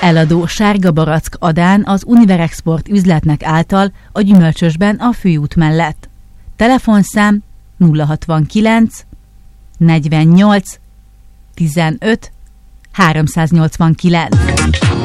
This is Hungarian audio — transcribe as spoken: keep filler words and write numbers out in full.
Eladó sárga barack Adán az Univerexport üzletnek által a Gyümölcsösben a főút mellett. Telefonszám nulla hatvankilenc negyvennyolc tizenöt háromszáznyolcvankilenc.